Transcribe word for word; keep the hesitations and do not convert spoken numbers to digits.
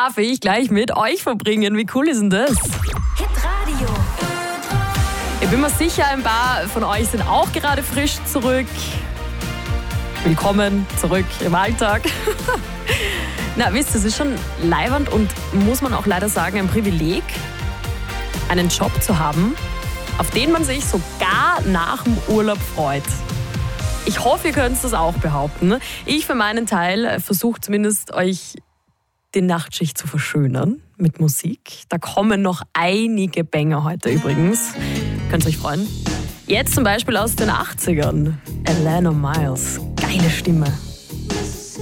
darf ich gleich mit euch verbringen. Wie cool ist denn das? Hitradio. Ich bin mir sicher, ein paar von euch sind auch gerade frisch zurück. Willkommen zurück im Alltag. Na, wisst ihr, es ist schon leiwand und muss man auch leider sagen, ein Privileg, einen Job zu haben, auf den man sich sogar nach dem Urlaub freut. Ich hoffe, ihr könnt das auch behaupten. Ich für meinen Teil versuche zumindest, euch die Nachtschicht zu verschönern mit Musik. Da kommen noch einige Banger heute übrigens. Könnt ihr euch freuen. Jetzt zum Beispiel aus den achtzigern. Alana Miles. Geile Stimme.